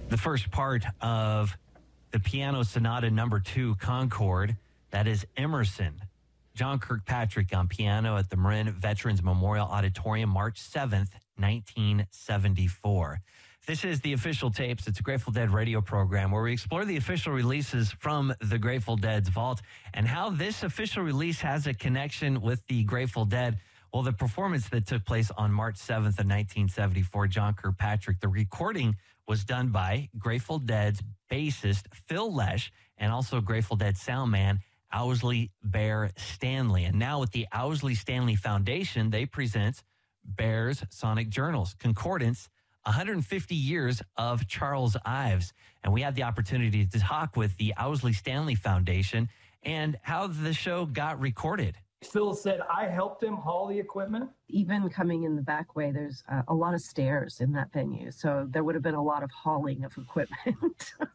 The first part of the Piano Sonata Number 2 Concord, that is Emerson. John Kirkpatrick on piano at the Marin Veterans Memorial Auditorium, March 7th, 1974. This is the Official Tapes. It's a Grateful Dead radio program where we explore the official releases from the Grateful Dead's vault and how this official release has a connection with the Grateful Dead. Well, the performance that took place on March 7th of 1974, John Kirkpatrick, the recording was done by Grateful Dead's bassist, Phil Lesh, and also Grateful Dead sound man, Owsley Bear Stanley. And now with the Owsley Stanley Foundation, they present Bear's Sonic Journals, Concordance, 150 years of Charles Ives. And we had the opportunity to talk with the Owsley Stanley Foundation and how the show got recorded. Phil said, I helped him haul the equipment. Even coming in the back way, there's a lot of stairs in that venue. So there would have been a lot of hauling of equipment.